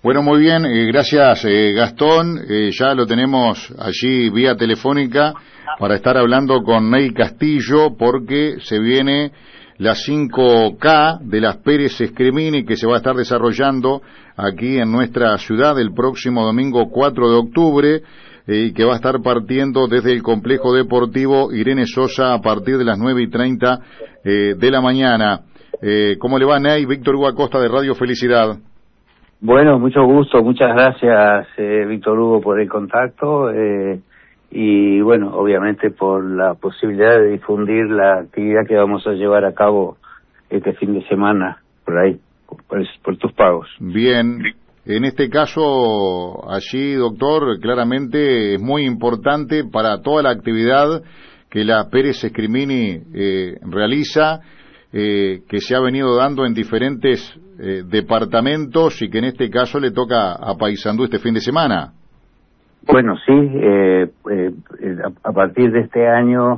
Bueno, muy bien, gracias Gastón. Ya lo tenemos allí vía telefónica para estar hablando con Ney Castillo, porque se viene la 5K de las Pérez Escremini, que se va a estar desarrollando aquí en nuestra ciudad el próximo domingo 4 de octubre, y que va a estar partiendo desde el complejo deportivo Irene Sosa a partir de las 9:30 de la mañana. ¿Cómo le va, Ney? Víctor Hugo Acosta de Radio Felicidad. Bueno, mucho gusto, muchas gracias Víctor Hugo por el contacto y bueno, obviamente por la posibilidad de difundir la actividad que vamos a llevar a cabo este fin de semana por ahí, por tus pagos. Bien, en este caso allí, doctor, claramente es muy importante para toda la actividad que la Pérez Escremini realiza, que se ha venido dando en diferentes departamentos y que en este caso le toca a Paysandú este fin de semana. Bueno, sí, a partir de este año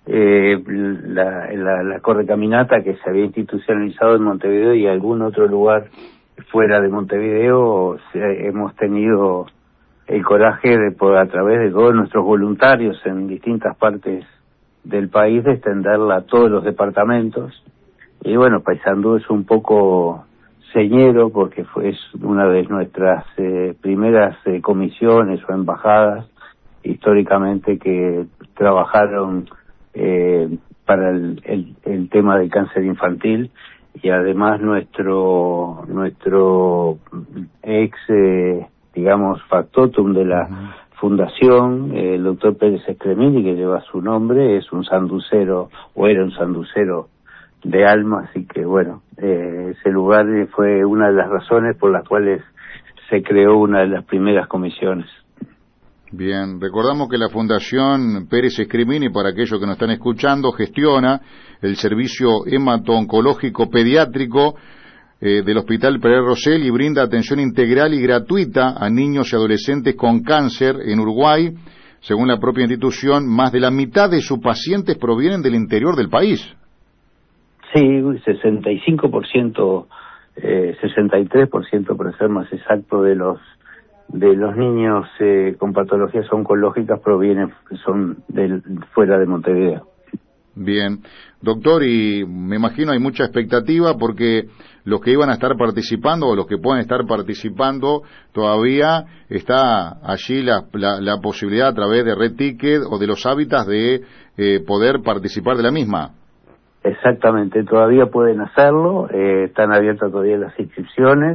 la correcaminata que se había institucionalizado en Montevideo y algún otro lugar fuera de Montevideo, hemos tenido el coraje de poder, a través de todos nuestros voluntarios en distintas partes del país, de extenderla a todos los departamentos. Y bueno, Paysandú es un poco señero porque es una de nuestras primeras comisiones o embajadas históricamente que trabajaron para el tema del cáncer infantil, y además nuestro ex digamos factotum de la fundación, el doctor Pérez Escremini, que lleva su nombre, es un sanducero, o era un sanducero de alma, así que bueno, ese lugar fue una de las razones por las cuales se creó una de las primeras comisiones. Bien, recordamos que la Fundación Pérez Escremini, para aquellos que nos están escuchando, gestiona el servicio hemato-oncológico pediátrico del Hospital Pedro Rosell y brinda atención integral y gratuita a niños y adolescentes con cáncer en Uruguay. Según la propia institución, más de la mitad de sus pacientes provienen del interior del país. Sí, 65%, 63% para ser más exacto, de los niños con patologías oncológicas son fuera de Montevideo. Bien, doctor, y me imagino hay mucha expectativa porque los que iban a estar participando o los que pueden estar participando, todavía está allí la posibilidad a través de Red Ticket o de los hábitats de poder participar de la misma. Exactamente, todavía pueden hacerlo, están abiertas todavía las inscripciones,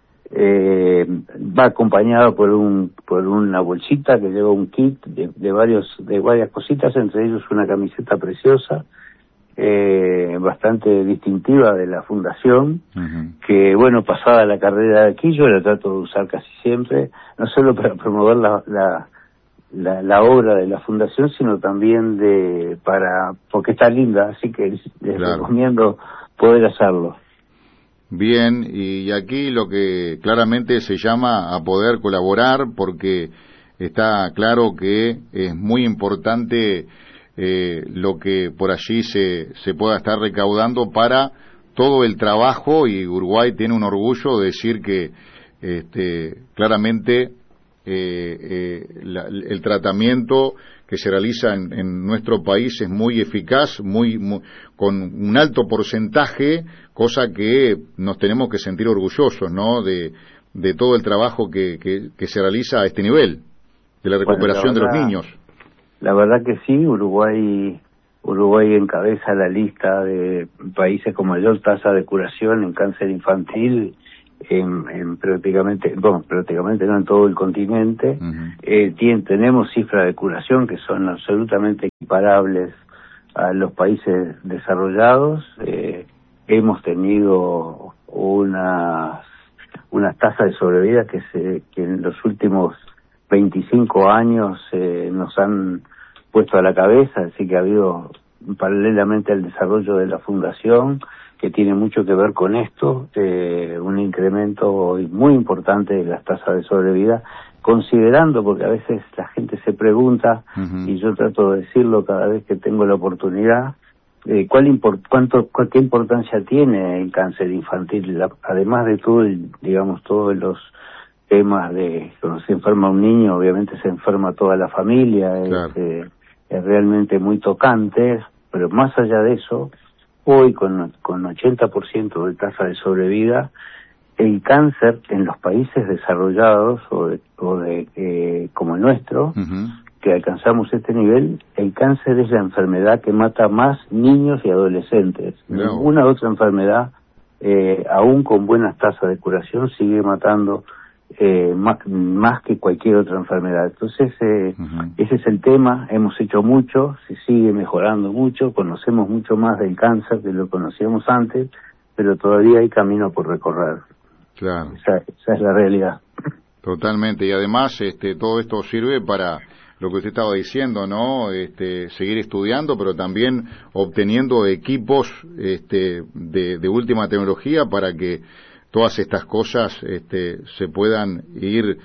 va acompañado por una bolsita que lleva un kit de varias cositas, entre ellos una camiseta preciosa, bastante distintiva de la fundación, que bueno, pasada la carrera de aquí, yo la trato de usar casi siempre, no solo para promover la obra de la fundación, sino también porque está linda, así que les recomiendo poder hacerlo. Bien, y aquí lo que claramente se llama a poder colaborar, porque está claro que es muy importante lo que por allí se pueda estar recaudando para todo el trabajo, y Uruguay tiene un orgullo de decir que claramente el tratamiento que se realiza en nuestro país es muy eficaz, con un alto porcentaje, cosa que nos tenemos que sentir orgullosos, ¿no?, de todo el trabajo que se realiza a este nivel, de la recuperación de los niños. La verdad que sí, Uruguay encabeza la lista de países con mayor tasa de curación en cáncer infantil, en prácticamente no en todo el continente. Tenemos cifras de curación que son absolutamente equiparables a los países desarrollados. Hemos tenido unas tasas de sobrevida que en los últimos 25 años nos han puesto a la cabeza, así que ha habido, paralelamente al desarrollo de la fundación, que tiene mucho que ver con esto, un incremento muy importante de las tasas de sobrevida, considerando, porque a veces la gente se pregunta, y yo trato de decirlo cada vez que tengo la oportunidad, ¿qué importancia tiene el cáncer infantil? Además de todo, digamos, todos temas de cuando se enferma un niño, obviamente se enferma toda la familia, claro. Es realmente muy tocante, pero más allá de eso, hoy con 80% de tasa de sobrevida, el cáncer en los países desarrollados como el nuestro, que alcanzamos este nivel, el cáncer es la enfermedad que mata más niños y adolescentes. Ninguna otra enfermedad, aún con buenas tasas de curación, sigue matando más que cualquier otra enfermedad. Entonces, ese es el tema. Hemos hecho mucho, se sigue mejorando mucho, conocemos mucho más del cáncer de lo que conocíamos antes, pero todavía hay camino por recorrer. Claro. Esa es la realidad. Totalmente, y además todo esto sirve para lo que usted estaba diciendo, ¿no? Seguir estudiando, pero también obteniendo equipos de última tecnología para que todas estas cosas se puedan ir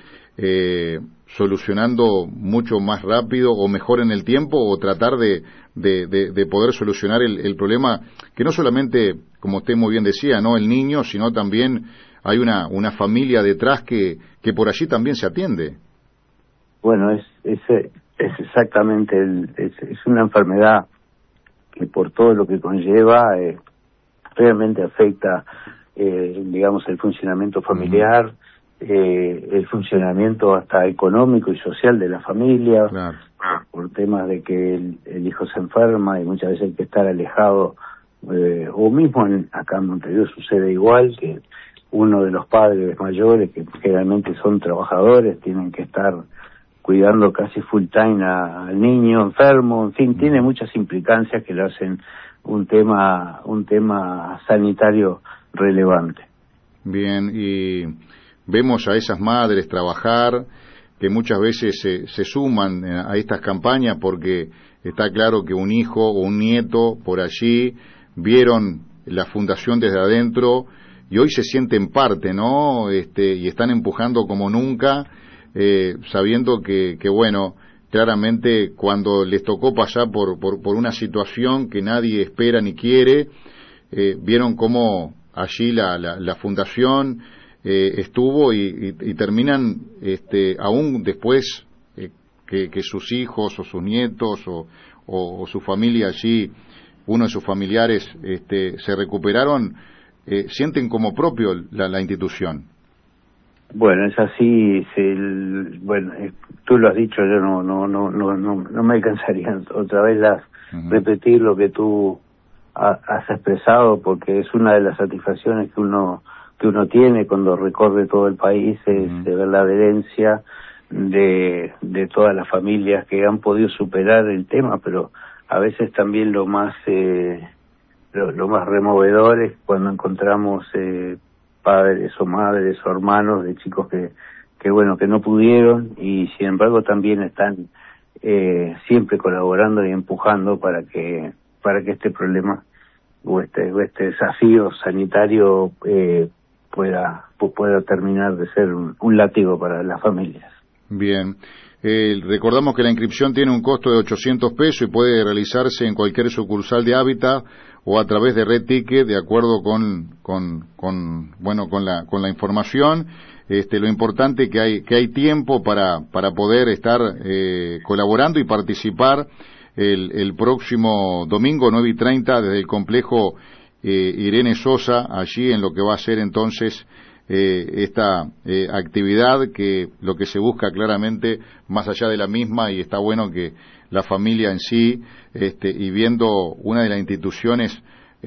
solucionando mucho más rápido o mejor en el tiempo, o tratar de poder solucionar el problema, que no solamente, como usted muy bien decía, no el niño, sino también hay una familia detrás que por allí también se atiende. Bueno, es exactamente, es una enfermedad que por todo lo que conlleva realmente afecta, digamos, el funcionamiento familiar, el funcionamiento hasta económico y social de la familia, claro. Por temas de que el hijo se enferma y muchas veces hay que estar alejado, o mismo acá en Montevideo sucede igual, que uno de los padres mayores, que generalmente son trabajadores, tienen que estar cuidando casi full time al niño enfermo, en fin, tiene muchas implicancias que lo hacen un tema sanitario relevante. Bien, y vemos a esas madres trabajar, que muchas veces se suman a estas campañas, porque está claro que un hijo o un nieto por allí vieron la fundación desde adentro y hoy se sienten parte, ¿no? Y están empujando como nunca, sabiendo que bueno, claramente cuando les tocó pasar por una situación que nadie espera ni quiere, vieron cómo allí la fundación estuvo y terminan aún después que sus hijos o sus nietos o su familia allí, uno de sus familiares se recuperaron, sienten como propio la institución. Bueno, es así. Bueno, tú lo has dicho, yo no me alcanzaría otra vez repetir lo que tú has expresado, porque es una de las satisfacciones que uno tiene cuando recorre todo el país, es de ver la adherencia de todas las familias que han podido superar el tema, pero a veces también lo más removedor es cuando encontramos padres o madres o hermanos de chicos que no pudieron, y sin embargo también están siempre colaborando y empujando para que este problema o este desafío sanitario pueda terminar de ser un látigo para las familias. Bien. Recordamos que la inscripción tiene un costo de 800 pesos y puede realizarse en cualquier sucursal de Hábitat o a través de Red Ticket, de acuerdo con la información. Lo importante que hay tiempo para poder estar colaborando y participar el próximo domingo 9:30 desde el complejo Irene Sosa, allí en lo que va a ser entonces esta actividad, que lo que se busca claramente más allá de la misma, y está bueno que la familia en sí, y viendo una de las instituciones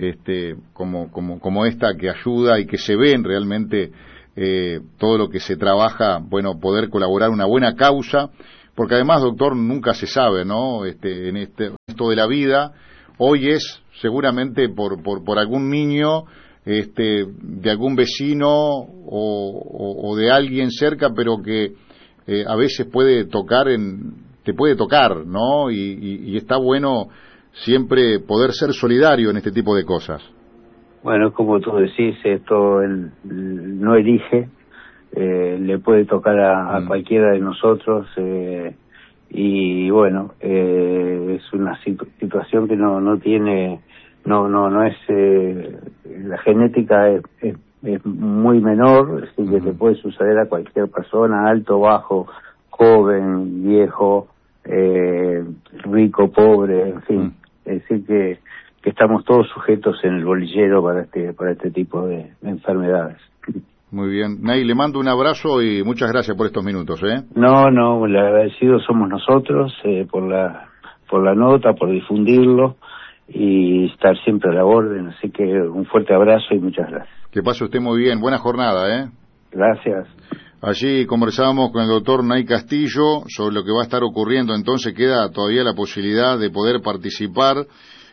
como esta, que ayuda y que se ven realmente todo lo que se trabaja, bueno, poder colaborar una buena causa, porque además, doctor, nunca se sabe, ¿no? En esto de la vida, hoy es seguramente por algún niño, de algún vecino o de alguien cerca, pero que a veces te puede tocar, ¿no? Y está bueno siempre poder ser solidario en este tipo de cosas. Bueno, como tú decís, esto él no elige, le puede tocar a cualquiera de nosotros, y bueno, es una situación que no tiene, no es, la genética es es muy menor, así que te puede suceder a cualquier persona, alto, bajo, joven, viejo, rico, pobre, en fin. Es decir que estamos todos sujetos en el bolillero para este tipo de enfermedades. Muy bien. Ney, le mando un abrazo y muchas gracias por estos minutos, ¿eh? No, el agradecido somos nosotros por la nota, por difundirlo y estar siempre a la orden. Así que un fuerte abrazo y muchas gracias. Que pase usted muy bien. Buena jornada, ¿eh? Gracias. Allí conversábamos con el doctor Ney Castillo sobre lo que va a estar ocurriendo. Entonces queda todavía la posibilidad de poder participar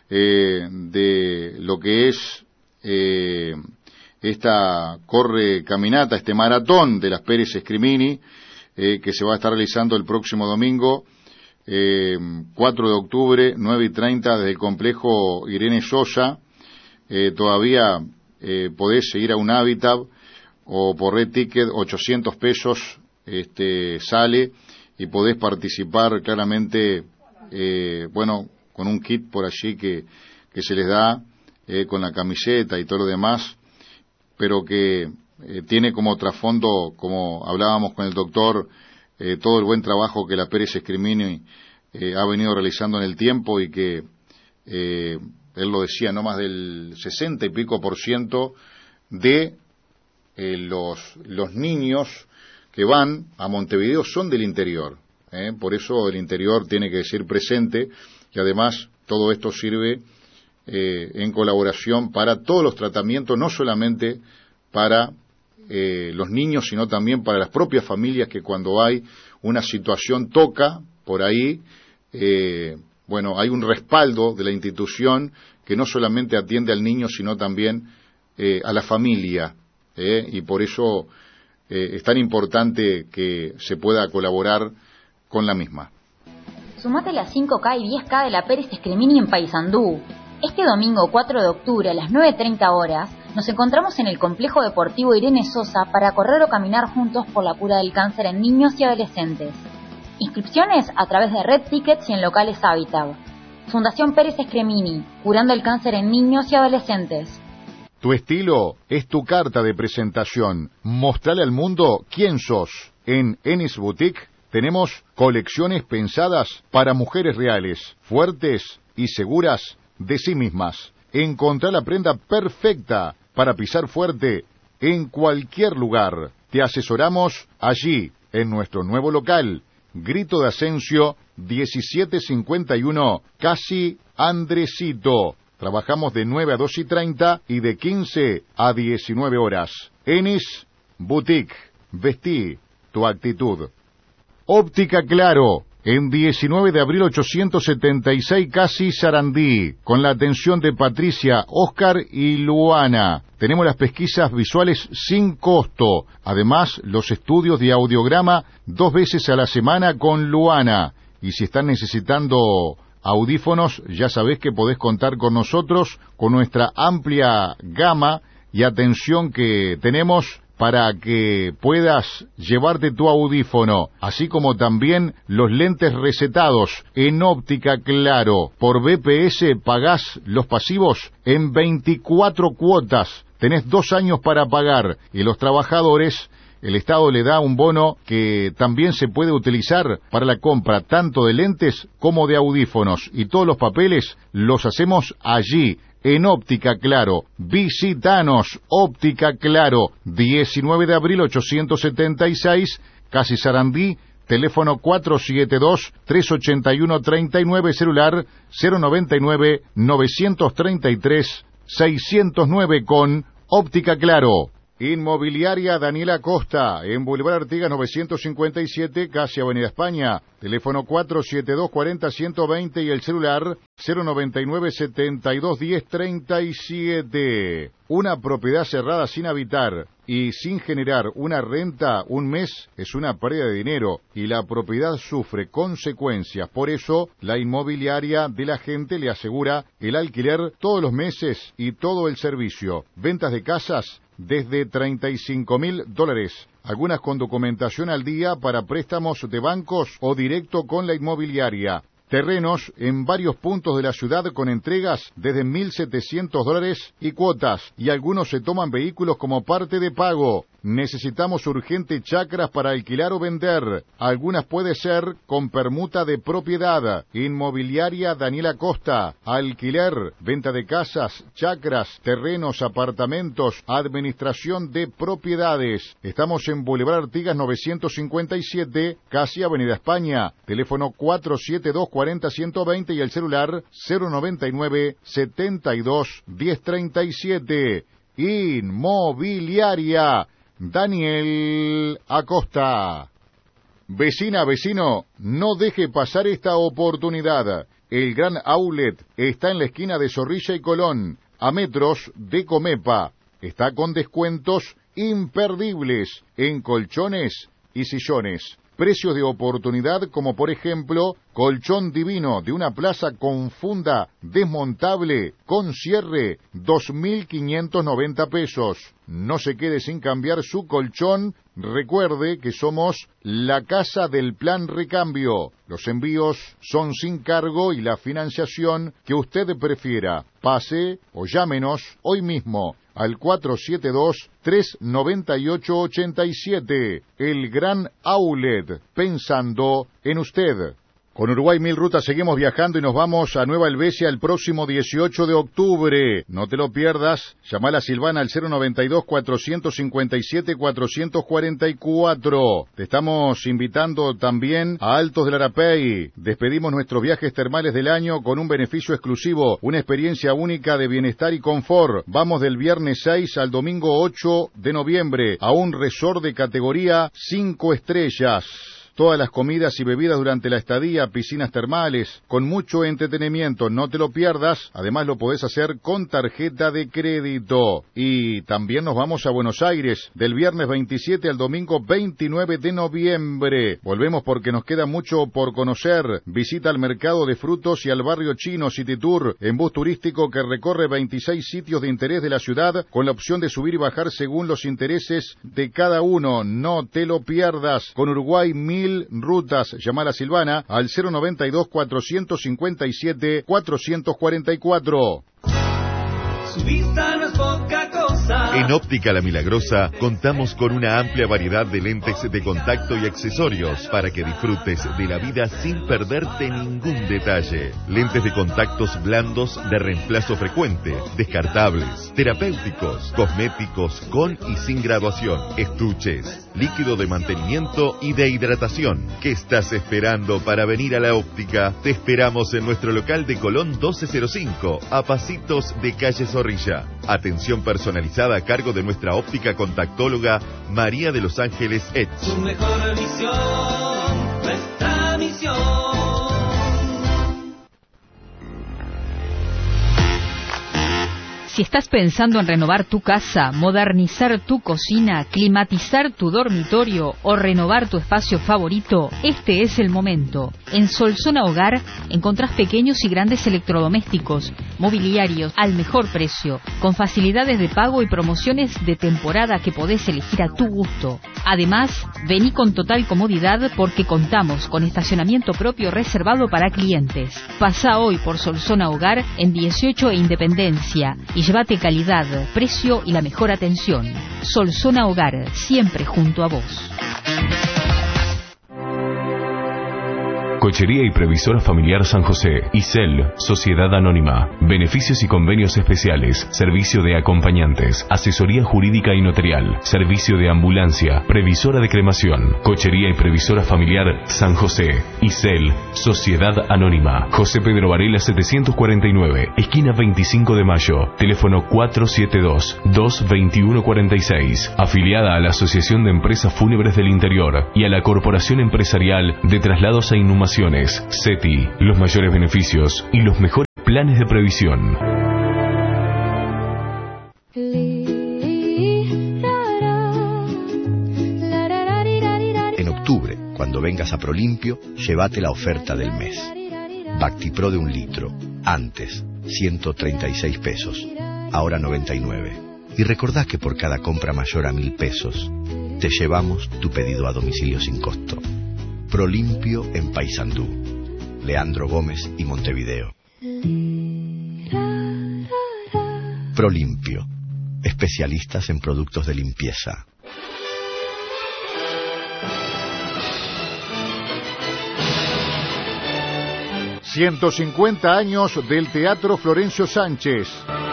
de lo que es esta caminata, este maratón de las Pérez Escrimini, que se va a estar realizando el próximo domingo, 4 de octubre, 9:30, desde el complejo Irene Sosa. Todavía podés seguir a un Hábitat o por Red Ticket, 800 pesos sale, y podés participar claramente, con un kit por allí que se les da, con la camiseta y todo lo demás, pero que tiene como trasfondo, como hablábamos con el doctor, todo el buen trabajo que la Pérez Escrimini ha venido realizando en el tiempo, y que él lo decía, no más del 60 y pico % de los niños que van a Montevideo son del interior. Por eso el interior tiene que decir presente, y además todo esto sirve en colaboración para todos los tratamientos, no solamente para los niños, sino también para las propias familias, que cuando hay una situación toca por ahí, hay un respaldo de la institución que no solamente atiende al niño, sino también a la familia, y por eso es tan importante que se pueda colaborar con la misma. Sumate las 5K y 10K de la Pérez Escrimini en Paysandú. Este domingo 4 de octubre a las 9:30 horas nos encontramos en el Complejo Deportivo Irene Sosa para correr o caminar juntos por la cura del cáncer en niños y adolescentes. Inscripciones a través de Red Tickets y en locales Hábitat. Fundación Pérez Escrimini, curando el cáncer en niños y adolescentes. Tu estilo es tu carta de presentación. Mostrale al mundo quién sos. En Enis Boutique tenemos colecciones pensadas para mujeres reales, fuertes y seguras de sí mismas. Encontrá la prenda perfecta para pisar fuerte en cualquier lugar. Te asesoramos allí, en nuestro nuevo local, Grito de Asensio 1751, Casi Andresito. Trabajamos de 9 a 2:30 y de 15 a 19 horas. Enis Boutique. Vestí tu actitud. Óptica Claro. En 19 de abril 876, Casi Sarandí, con la atención de Patricia, Oscar y Luana. Tenemos las pesquisas visuales sin costo. Además, los estudios de audiograma 2 veces a la semana con Luana. Y si están necesitando audífonos, ya sabés que podés contar con nosotros, con nuestra amplia gama y atención que tenemos para que puedas llevarte tu audífono, así como también los lentes recetados en Óptica Claro. Por BPS pagás los pasivos en 24 cuotas, tenés 2 años para pagar, y los trabajadores, el Estado le da un bono que también se puede utilizar para la compra tanto de lentes como de audífonos, y todos los papeles los hacemos allí, en Óptica Claro. Visítanos, Óptica Claro, 19 de abril 876, Casi Sarandí, teléfono 472-381-39, celular 099-933-609 con Óptica Claro. Inmobiliaria Daniela Costa, en Boulevard Artigas 957, casi Avenida España. Teléfono 472-40-120 y el celular 099-7210-37. Una propiedad cerrada sin habitar y sin generar una renta un mes es una pérdida de dinero y la propiedad sufre consecuencias. Por eso, la inmobiliaria de la gente le asegura el alquiler todos los meses y todo el servicio. Ventas de casas desde $35.000, algunas con documentación al día para préstamos de bancos o directo con la inmobiliaria. Terrenos en varios puntos de la ciudad con entregas desde $1.700 y cuotas, y algunos se toman vehículos como parte de pago. Necesitamos urgente chacras para alquilar o vender. Algunas puede ser con permuta de propiedad. Inmobiliaria Daniela Costa. Alquiler, venta de casas, chacras, terrenos, apartamentos, administración de propiedades. Estamos en Boulevard Artigas 957, casi Avenida España. Teléfono 472-40-120 y el celular 099-72-1037. Inmobiliaria Daniel Acosta. Vecina, vecino, no deje pasar esta oportunidad. El gran outlet está en la esquina de Zorrilla y Colón, a metros de Comepa. Está con descuentos imperdibles en colchones y sillones. Precios de oportunidad como por ejemplo, colchón divino de una plaza con funda desmontable con cierre, 2.590 pesos. No se quede sin cambiar su colchón. Recuerde que somos la casa del plan recambio. Los envíos son sin cargo y la financiación que usted prefiera. Pase o llámenos hoy mismo al 472-398-87. El Gran Outlet, pensando en usted. Con Uruguay 1000 Rutas seguimos viajando y nos vamos a Nueva Helvecia el próximo 18 de octubre. No te lo pierdas. Llamá a Silvana al 092-457-444. Te estamos invitando también a Altos del Arapey. Despedimos nuestros viajes termales del año con un beneficio exclusivo, una experiencia única de bienestar y confort. Vamos del viernes 6 al domingo 8 de noviembre a un resort de categoría 5 estrellas. Todas las comidas y bebidas durante la estadía, piscinas termales, con mucho entretenimiento, no te lo pierdas. Además lo podés hacer con tarjeta de crédito. Y también nos vamos a Buenos Aires, del viernes 27 al domingo 29 de noviembre. Volvemos porque nos queda mucho por conocer. Visita al mercado de frutos y al barrio chino City Tour, en bus turístico que recorre 26 sitios de interés de la ciudad, con la opción de subir y bajar según los intereses de cada uno. No te lo pierdas. Con Uruguay 1000 Rutas, llamar a Silvana al 092-457-444. Su vista no es poca cosa. En Óptica La Milagrosa contamos con una amplia variedad de lentes de contacto y accesorios para que disfrutes de la vida sin perderte ningún detalle. Lentes de contactos blandos de reemplazo frecuente, descartables, terapéuticos, cosméticos con y sin graduación, estuches, líquido de mantenimiento y de hidratación. ¿Qué estás esperando para venir a la óptica? Te esperamos en nuestro local de Colón 1205, a pasitos de calle Zorrilla. Atención personalizada a cargo de nuestra óptica contactóloga María de los Ángeles Etz. Su mejor visión, nuestra misión. Si estás pensando en renovar tu casa, modernizar tu cocina, climatizar tu dormitorio o renovar tu espacio favorito, este es el momento. En Solsona Hogar encontrás pequeños y grandes electrodomésticos, mobiliarios al mejor precio, con facilidades de pago y promociones de temporada que podés elegir a tu gusto. Además, vení con total comodidad porque contamos con estacionamiento propio reservado para clientes. Pasá hoy por Solsona Hogar en 18 e Independencia y llévate calidad, precio y la mejor atención. Solsona Hogar, siempre junto a vos. Cochería y Previsora Familiar San José, ISEL, Sociedad Anónima, beneficios y convenios especiales, servicio de acompañantes, asesoría jurídica y notarial, servicio de ambulancia, previsora de cremación. Cochería y Previsora Familiar San José, ISEL, Sociedad Anónima, José Pedro Varela 749, esquina 25 de Mayo, teléfono 472-22146, afiliada a la Asociación de Empresas Fúnebres del Interior y a la Corporación Empresarial de Traslados e Inhumaciones, CETI, los mayores beneficios y los mejores planes de previsión. En octubre, cuando vengas a Prolimpio, llévate la oferta del mes. Bactipro de 1 litro, antes 136 pesos, ahora 99. Y recordá que por cada compra mayor a 1.000 pesos, te llevamos tu pedido a domicilio sin costo. Prolimpio en Paysandú. Leandro Gómez y Montevideo. Prolimpio, especialistas en productos de limpieza. ...150 años del Teatro Florencio Sánchez.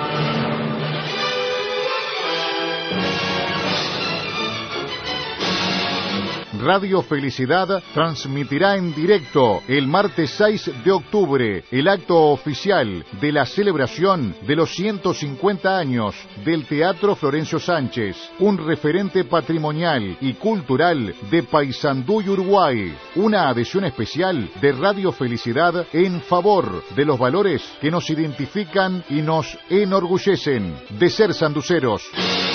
Radio Felicidad transmitirá en directo el martes 6 de octubre el acto oficial de la celebración de los 150 años del Teatro Florencio Sánchez, un referente patrimonial y cultural de Paysandú y Uruguay, una adhesión especial de Radio Felicidad en favor de los valores que nos identifican y nos enorgullecen de ser sanduceros.